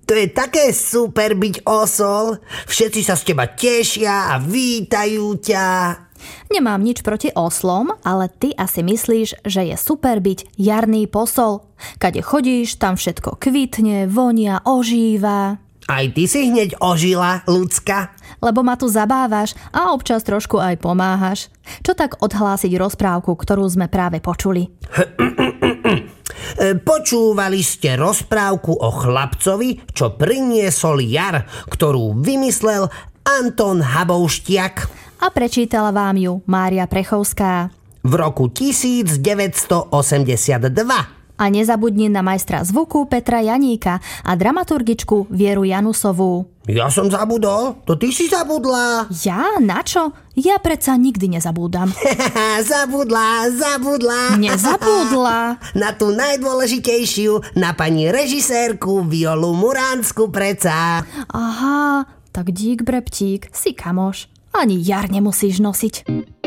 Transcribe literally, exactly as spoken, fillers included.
To je také super byť osol. Všetci sa z teba tešia a vítajú ťa. Nemám nič proti oslom, ale ty asi myslíš, že je super byť jarný posol. Kade chodíš, tam všetko kvitne, vonia, ožíva. Aj ty si hneď ožila, ľudská. Lebo ma tu zabávaš a občas trošku aj pomáhaš. Čo tak odhlásiť rozprávku, ktorú sme práve počuli? Počúvali ste rozprávku o chlapcovi, čo priniesol jar, ktorú vymyslel Anton Habouštiak. A prečítala vám ju Mária Prechovská. V roku devätnásťstoosemdesiatdva. A nezabudni na majstra zvuku Petra Janíka a dramaturgičku Vieru Janusovú. Ja som zabudol? To ty si zabudla. Ja? Na čo? Ja predsa nikdy nezabúdam. Zabudla, zabudla. Nezabudla. Na tú najdôležitejšiu, na pani režisérku Violu Muránsku predsa. Aha, tak dík breptík, si kamoš. Ani jar nemusíš nosiť.